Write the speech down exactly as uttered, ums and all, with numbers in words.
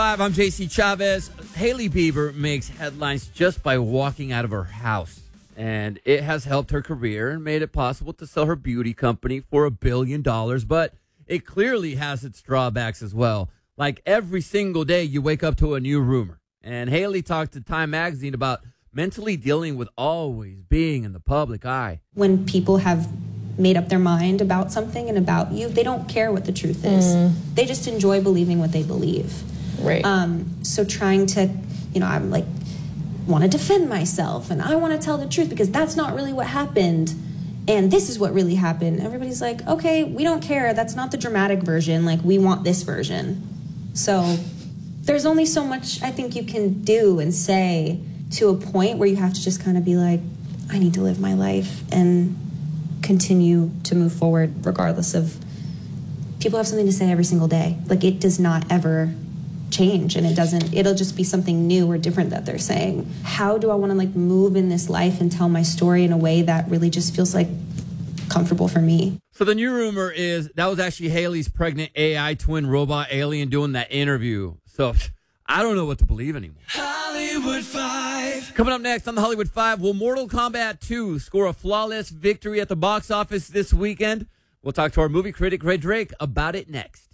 five, I'm J C Chavez. Hailey Bieber makes headlines just by walking out of her house. And it has helped her career and made it possible to sell her beauty company for a billion dollars. But it clearly has its drawbacks as well. Like every single day, you wake up to a new rumor. And Hailey talked to Time Magazine about mentally dealing with always being in the public eye. When people have made up their mind about something and about you, they don't care what the truth is. Mm. They just enjoy believing what they believe. Right. Um, so trying to, you know, I'm like, want to defend myself and I want to tell the truth because that's not really what happened. And this is what really happened. Everybody's like, okay, we don't care. That's not the dramatic version. Like, we want this version. So there's only so much I think you can do and say to a point where you have to just kind of be like, I need to live my life and continue to move forward regardless of, people have something to say every single day. Like, it does not ever change, and it doesn't, it'll just be something new or different that they're saying. How do I want to like move in this life and tell my story in a way that really just feels like comfortable for me? So the new rumor is that was actually Hailey's pregnant A I twin robot alien doing that interview. So I don't know what to believe anymore. Hollywood Five. Coming up next on the Hollywood Five, will Mortal Kombat two score a flawless victory at the box office this weekend? We'll talk to our movie critic, Ray Drake, about it next.